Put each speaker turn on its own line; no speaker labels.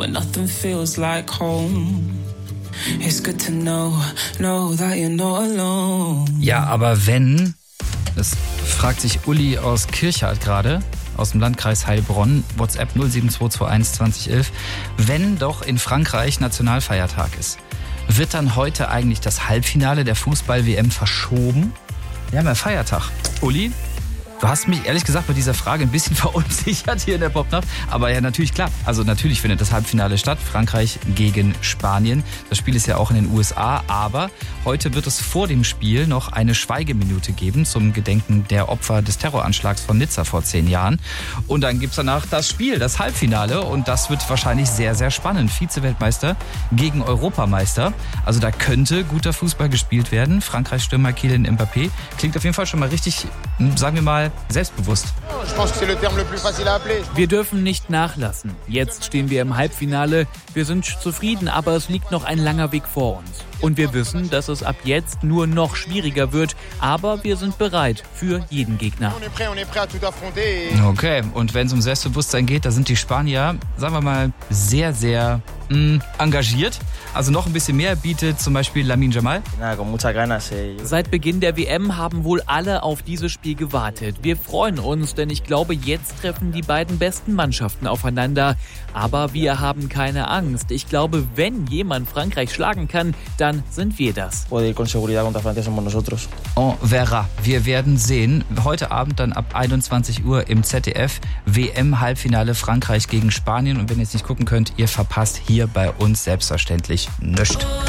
when nothing feels like home. It's good to know that you're not alone.
Ja, aber wenn, das fragt sich Uli aus Kirchhardt gerade, aus dem Landkreis Heilbronn, WhatsApp 07221 2011, wenn doch in Frankreich Nationalfeiertag ist, wird dann heute eigentlich das Halbfinale der Fußball-WM verschoben? Wir haben ja Feiertag. Uli, du hast mich ehrlich gesagt bei dieser Frage ein bisschen verunsichert hier in der Popnacht. Aber ja, natürlich klar. Also natürlich findet das Halbfinale statt. Frankreich gegen Spanien. Das Spiel ist ja auch in den USA. Aber heute wird es vor dem Spiel noch eine Schweigeminute geben zum Gedenken der Opfer des Terroranschlags von Nizza vor 10 Jahren. Und dann gibt's danach das Spiel, das Halbfinale. Und das wird wahrscheinlich sehr, sehr spannend. Vize-Weltmeister gegen Europameister. Also da könnte guter Fußball gespielt werden. Frankreich-Stürmer Kylian Mbappé. Klingt auf jeden Fall schon mal richtig, sagen wir mal, selbstbewusst.
Wir dürfen nicht nachlassen. Jetzt stehen wir im Halbfinale. Wir sind zufrieden, aber es liegt noch ein langer Weg vor uns. Und wir wissen, dass es ab jetzt nur noch schwieriger wird. Aber wir sind bereit für jeden Gegner.
Okay, und wenn es um Selbstbewusstsein geht, da sind die Spanier, sagen wir mal, sehr, sehr engagiert. Also noch ein bisschen mehr bietet zum Beispiel Lamine Yamal.
Seit Beginn der WM haben wohl alle auf dieses Spiel gewartet. Wir freuen uns, denn ich glaube, jetzt treffen die beiden besten Mannschaften aufeinander. Aber wir haben keine Angst. Ich glaube, wenn jemand Frankreich schlagen kann, dann sind wir das.
On verra. Wir werden sehen. Heute Abend dann ab 21 Uhr im ZDF WM-Halbfinale Frankreich gegen Spanien. Und wenn ihr es nicht gucken könnt, ihr verpasst hier bei uns selbstverständlich nichts.